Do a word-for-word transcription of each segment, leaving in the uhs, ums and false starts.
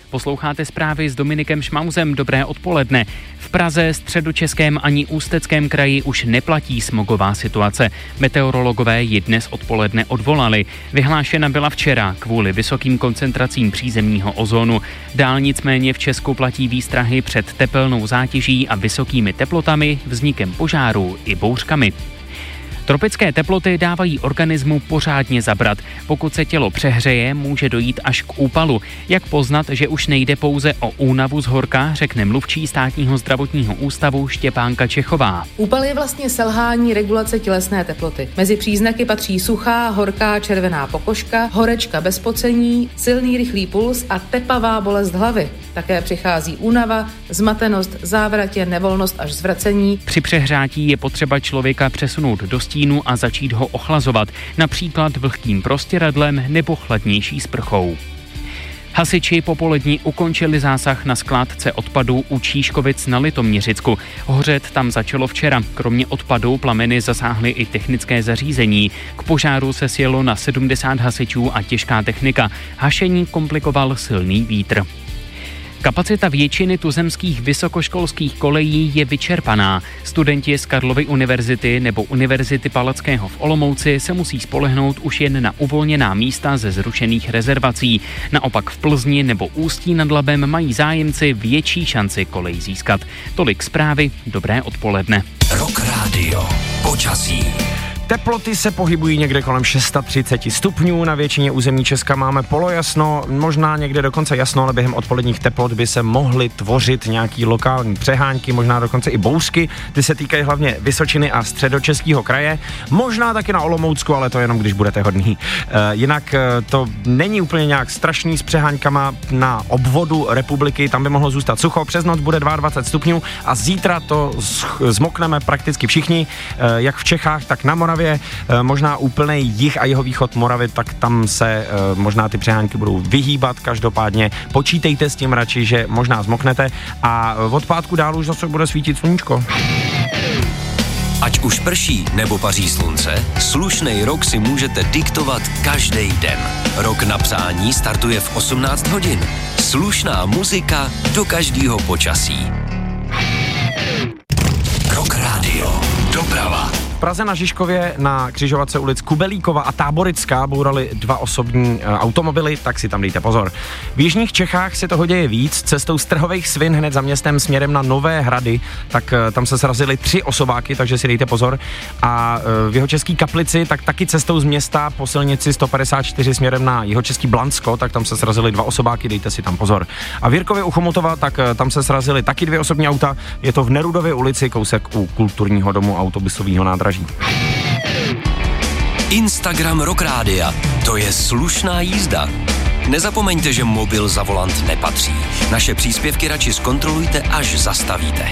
Posloucháte zprávy s Dominikem Šmauzem. Dobré odpoledne. V Praze, Středočeském ani Ústeckém kraji už neplatí smogová situace. Meteorologové ji dnes odpoledne odvolali. Vyhlášena byla včera kvůli vysokým koncentracím přízemního ozonu. Dál nicméně v Česku platí výstrahy před tepelnou zátěží a vysokými teplotami, vznikem požárů i bouřkami. Tropické teploty dávají organismu pořádně zabrat. Pokud se tělo přehřeje, může dojít až k úpalu. Jak poznat, že už nejde pouze o únavu z horka, řekne mluvčí Státního zdravotního ústavu Štěpánka Čechová. Úpal je vlastně selhání regulace tělesné teploty. Mezi příznaky patří suchá, horká, červená pokožka, horečka bez pocení, silný rychlý puls a tepavá bolest hlavy. Také přichází únava, zmatenost, závratě, nevolnost až zvracení. Při přehřátí je potřeba člověka přesunout do stínu a začít ho ochlazovat, například vlhkým prostěradlem nebo chladnější sprchou. Hasiči popolední ukončili zásah na skládce odpadů u Číškovic na Litoměřicku. Hořet tam začalo včera. Kromě odpadů plameny zasáhly i technické zařízení. K požáru se sjelo na sedmdesát hasičů a těžká technika. Hašení komplikoval silný vítr. Kapacita většiny tuzemských vysokoškolských kolejí je vyčerpaná. Studenti z Karlovy univerzity nebo Univerzity Palackého v Olomouci se musí spolehnout už jen na uvolněná místa ze zrušených rezervací. Naopak v Plzni nebo Ústí nad Labem mají zájemci větší šanci kolej získat. Tolik zprávy, dobré odpoledne. Rock Radio. Počasí. Teploty se pohybují někde kolem třicet šest stupňů, na většině území Česka máme polojasno, možná někde dokonce jasno, ale během odpoledních teplot by se mohly tvořit nějaký lokální přehánky, možná dokonce i bouřky, ty se týkají hlavně Vysočiny a Středočeského kraje, možná taky na Olomoucku, ale to jenom když budete hodný. E, jinak to není úplně nějak strašný s přeháňkama na obvodu republiky, tam by mohlo zůstat sucho, přes noc bude dvacet dva stupňů a zítra to zmokneme prakticky všichni, e, jak v Čechách, tak na Moravě. Možná úplný jih a jeho východ Moravy, tak tam se možná ty přehánky budou vyhýbat, každopádně počítejte s tím radši, že možná zmoknete a od pátku dál už zase bude svítit sluníčko. Ať už prší nebo paří slunce, slušnej rok si můžete diktovat každý den. Rok na přání startuje v osmnáct hodin. Slušná muzika do každého počasí. Rock Radio. Doprava. V Praze na Žižkově na křižovatce ulic Kubelíkova a Táborická bourali dva osobní e, automobily, tak si tam dejte pozor. V jižních Čechách se toho děje víc, cestou z Trhových svin hned za městem směrem na Nové Hrady, tak e, tam se srazily tři osobáky, takže si dejte pozor. A e, v Jihočeský Kaplici, tak taky cestou z města po silnici sto padesát čtyři směrem na Jihočeský Blansko, tak tam se srazily dva osobáky, dejte si tam pozor. A v Jirkově u Chomutova, tak e, tam se srazily taky dvě osobní auta, je to v Nerudově ulici, kousek u Kulturního domu autobusového nádraží. Instagram Rock Rádia. To je slušná jízda. Nezapomeňte, že mobil za volant nepatří. Naše příspěvky radši zkontrolujte, až zastavíte.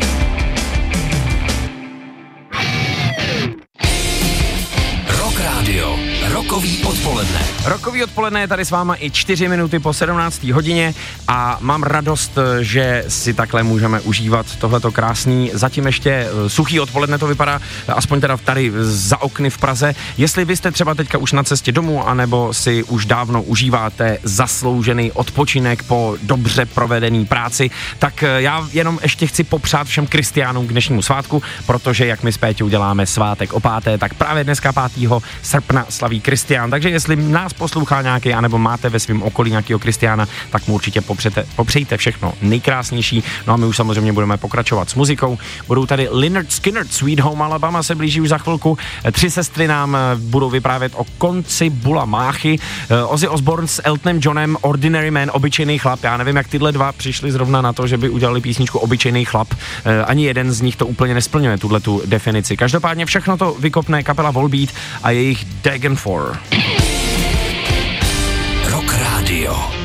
Rock Radio. Rokový odpoledne. Rokový odpoledne je tady s váma i čtyři minuty po sedmnácté hodině a mám radost, že si takhle můžeme užívat tohleto krásný, zatím ještě suchý odpoledne to vypadá, aspoň teda tady za okny v Praze. Jestli vy jste třeba teďka už na cestě domů, anebo si už dávno užíváte zasloužený odpočinek po dobře provedený práci, tak já jenom ještě chci popřát všem křesťanům k dnešnímu svátku, protože jak my s Péťou děláme svátek o páté, tak právě dneska pátého srpna slaví Kristián, takže jestli nás poslouchá nějaký, anebo máte ve svém okolí nějakého Kristiána, tak mu určitě popřete, popřejte všechno nejkrásnější. No a my už samozřejmě budeme pokračovat s muzikou. Budou tady Lynyrd Skynyrd, Sweet Home Alabama se blíží už za chvilku. Tři sestry nám budou vyprávět o konci Bula Máchy. Ozzy Osbourne s Eltonem Johnem, Ordinary Man, obyčejný chlap. Já nevím, jak tyhle dva přišli zrovna na to, že by udělali písničku Obyčejný chlap. Ani jeden z nich to úplně nesplňuje, tuhletu definici. Každopádně všechno to vykopne kapela Volbeat a jejich Dagen four. Rock Radio.